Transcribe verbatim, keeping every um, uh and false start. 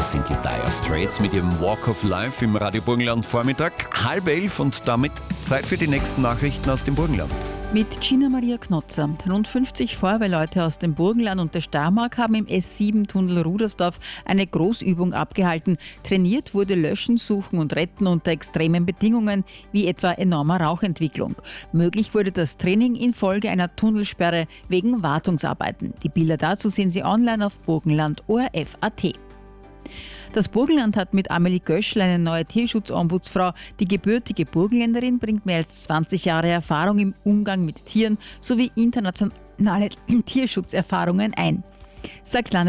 Das sind die Dire Straits mit ihrem Walk of Life im Radio Burgenland Vormittag. Halb elf und damit Zeit für die nächsten Nachrichten aus dem Burgenland. Mit Gina Maria Knotzer. Rund fünfzig Feuerwehrleute aus dem Burgenland und der Steiermark haben im S sieben Tunnel Rudersdorf eine Großübung abgehalten. Trainiert wurde Löschen, Suchen und Retten unter extremen Bedingungen, wie etwa enormer Rauchentwicklung. Möglich wurde das Training infolge einer Tunnelsperre wegen Wartungsarbeiten. Die Bilder dazu sehen Sie online auf burgenland O R F Punkt A T. Das Burgenland hat mit Amelie Göschl eine neue Tierschutzombudsfrau. Die gebürtige Burgenländerin bringt mehr als zwanzig Jahre Erfahrung im Umgang mit Tieren sowie internationale Tierschutzerfahrungen ein, sagt